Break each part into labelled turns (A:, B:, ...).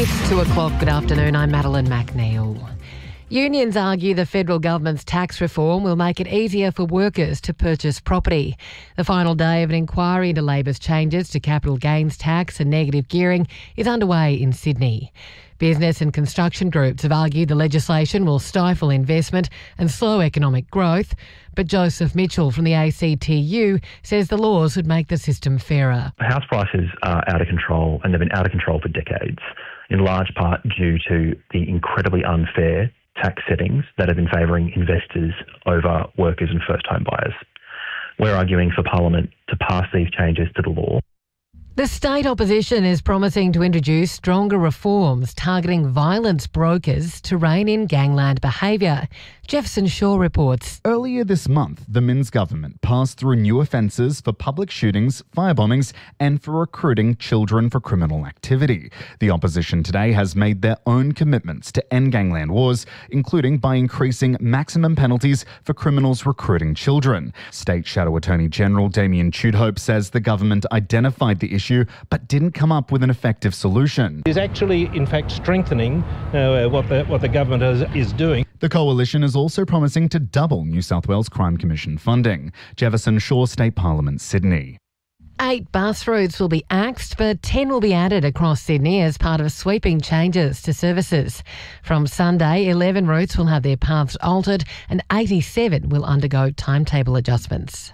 A: It's 2 o'clock. Good afternoon. I'm Madeline McNeil. Unions argue the federal government's tax reform will make it easier for workers to purchase property. The final day of an inquiry into Labor's changes to capital gains tax and negative gearing is underway in Sydney. Business and construction groups have argued the legislation will stifle investment and slow economic growth, but Joseph Mitchell from the ACTU says the laws would make the system fairer.
B: House prices are out of control, and they've been out of control for decades, in large part due to the incredibly unfair tax settings that have been favouring investors over workers and first-home buyers. We're arguing for Parliament to pass these changes to the law.
A: The state opposition is promising to introduce stronger reforms targeting violence brokers to rein in gangland behaviour. Jefferson Shaw reports.
C: Earlier this month, the Minns government passed through new offences for public shootings, firebombings and for recruiting children for criminal activity. The opposition today has made their own commitments to end gangland wars, including by increasing maximum penalties for criminals recruiting children. State Shadow Attorney General Damien Tudhope says the government identified the issue but didn't come up with an effective solution.
D: It is actually, in fact, strengthening what the government is doing.
C: The coalition is also promising to double New South Wales Crime Commission funding. Jefferson Shaw, State Parliament, Sydney.
A: 8 bus routes will be axed, but 10 will be added across Sydney as part of sweeping changes to services. From Sunday, 11 routes will have their paths altered and 87 will undergo timetable adjustments.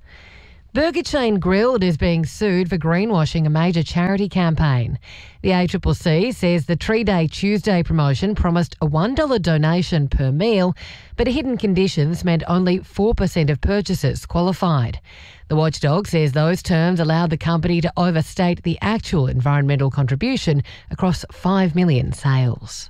A: Burger chain Grill'd is being sued for greenwashing a major charity campaign. The ACCC says the Tree Day Tuesday promotion promised a $1 donation per meal, but hidden conditions meant only 4% of purchasers qualified. The watchdog says those terms allowed the company to overstate the actual environmental contribution across 5 million sales.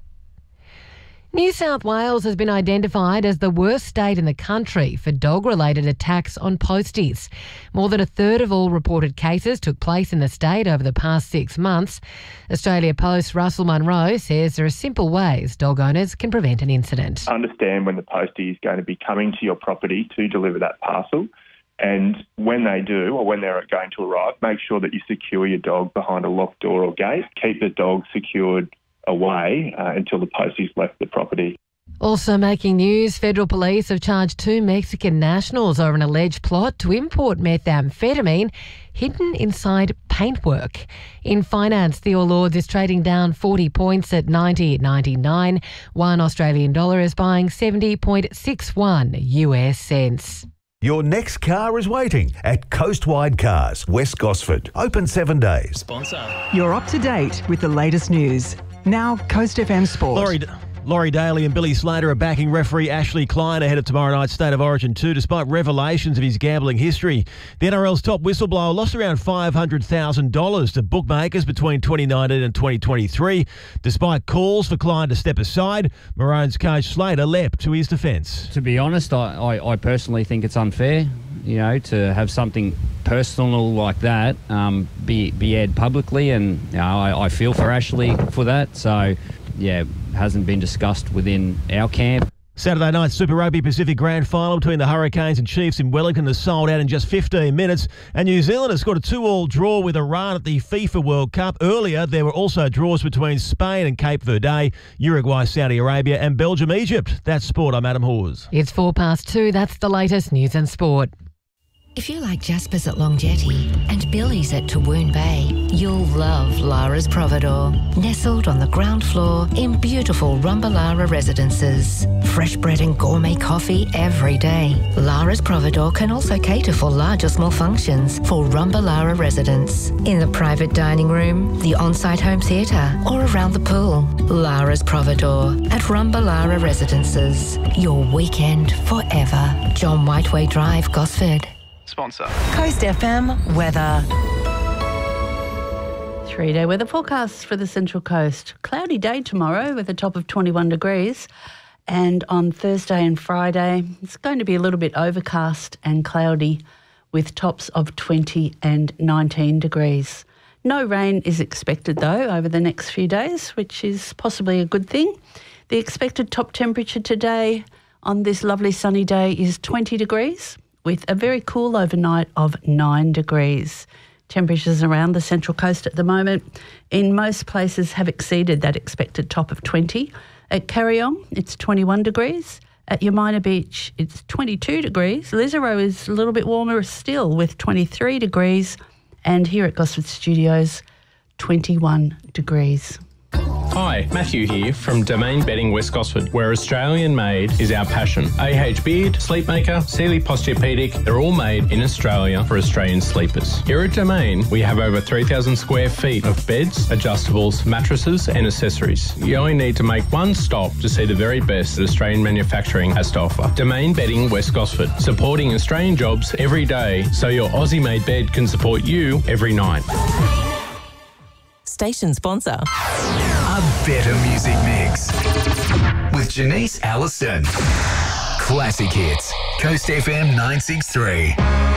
A: New South Wales has been identified as the worst state in the country for dog-related attacks on posties. More than a third of all reported cases took place in the state over the past 6 months. Australia Post Russell Munro says there are simple ways dog owners can prevent an incident.
E: Understand when the postie is going to be coming to your property to deliver that parcel. And when they do, or when they're going to arrive, make sure that you secure your dog behind a locked door or gate. Keep the dog secured away until the postie's left the property.
A: Also making news, federal police have charged 2 Mexican nationals over an alleged plot to import methamphetamine hidden inside paintwork. In finance, the All Ords is trading down 40 points at 90.99. $1 Australian dollar is buying 70.61 US cents.
F: Your next car is waiting at Coastwide Cars, West Gosford. Open 7 days.
G: Sponsor. You're up to date with the latest news. Now, Coast FM Sport.
H: Laurie Daly and Billy Slater are backing referee Ashley Klein ahead of tomorrow night's State of Origin 2, despite revelations of his gambling history. The NRL's top whistleblower lost around $500,000 to bookmakers between 2019 and 2023. Despite calls for Klein to step aside, Maroons coach Slater leapt to his defence.
I: To be honest, I personally think it's unfair, to have something personal like that be aired publicly, and I feel for Ashley for that. So, hasn't been discussed within our camp.
H: Saturday night's Super Rugby Pacific Grand Final between the Hurricanes and Chiefs in Wellington is sold out in just 15 minutes. And New Zealand has got a 2-2 draw with Iran at the FIFA World Cup. Earlier, there were also draws between Spain and Cape Verde, Uruguay, Saudi Arabia and Belgium, Egypt. That's sport. I'm Adam Hawes.
A: It's 2:04. That's the latest news and sport.
J: If you like Jasper's at Long Jetty and Billy's at Tawoon Bay, you'll love Lara's Providore. Nestled on the ground floor in beautiful Rumbalara residences. Fresh bread and gourmet coffee every day. Lara's Providore can also cater for large or small functions for Rumbalara residents. In the private dining room, the on-site home theatre or around the pool. Lara's Providore at Rumbalara residences. Your weekend forever. John Whiteway Drive, Gosford.
K: Sponsor.
G: Coast FM weather.
L: 3-day weather forecast for the Central Coast. Cloudy day tomorrow with a top of 21 degrees. And on Thursday and Friday, it's going to be a little bit overcast and cloudy with tops of 20 and 19 degrees. No rain is expected, though, over the next few days, which is possibly a good thing. The expected top temperature today on this lovely sunny day is 20 degrees with a very cool overnight of 9 degrees. Temperatures around the Central Coast at the moment in most places have exceeded that expected top of 20. At Carryong, it's 21 degrees. At Yamina Beach, it's 22 degrees. Lisarow is a little bit warmer still with 23 degrees. And here at Gosford Studios, 21 degrees.
K: Hi, Matthew here from Domain Bedding West Gosford, where Australian made is our passion. AH Beard, Sleepmaker, Sealy Posturepedic, they're all made in Australia for Australian sleepers. Here at Domain, we have over 3,000 square feet of beds, adjustables, mattresses and accessories. You only need to make one stop to see the very best that Australian manufacturing has to offer. Domain Bedding West Gosford, supporting Australian jobs every day so your Aussie-made bed can support you every night.
M: Station sponsor.
N: A better music mix with Janice Allison. Classic hits. Coast FM 963.